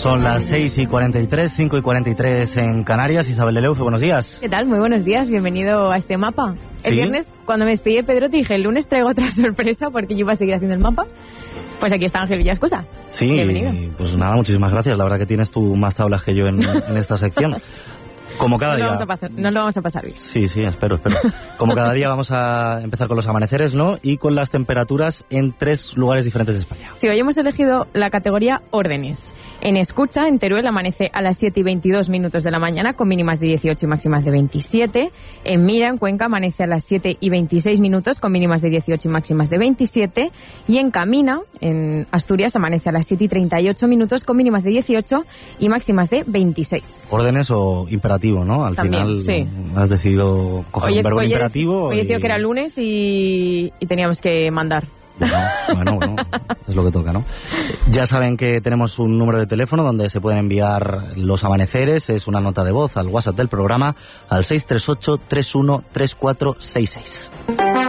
Son las 6:43, 5:43 en Canarias. Isabel de Leuzo, buenos días. ¿Qué tal? Muy buenos días, bienvenido a este mapa. ¿Sí? El viernes, cuando me despedí de Pedro, te dije, el lunes traigo otra sorpresa porque yo iba a seguir haciendo el mapa. Pues aquí está Ángel Villascosa. Sí, bienvenido. Pues nada, muchísimas gracias. La verdad que tienes tú más tablas que yo en esta sección. Como cada día. Nos lo vamos a pasar bien. Sí, espero. Como cada día vamos a empezar con los amaneceres, ¿no? Y con las temperaturas en 3 lugares diferentes de España. Sí, hoy hemos elegido la categoría órdenes. En Escucha, en Teruel, amanece a las 7:22 de la mañana, con mínimas de 18 y máximas de 27. En Mira, en Cuenca, amanece a las 7:26, con mínimas de 18 y máximas de 27. Y en Camina, en Asturias, amanece a las 7:38, con mínimas de 18 y máximas de 26. Órdenes o imperativo, ¿no? Al También, final sí. Has decidido coger un verbo imperativo. Hoy decía que era lunes y teníamos que mandar. Bueno, es lo que toca, ¿no? Ya saben que tenemos un número de teléfono donde se pueden enviar los amaneceres, es una nota de voz al WhatsApp del programa, al 638 313466.